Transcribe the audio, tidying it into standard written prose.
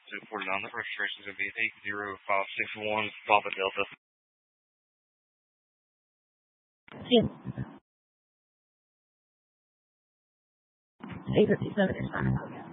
249. The registration is going to be 80561 Papa Delta. Yes. 857 is fine.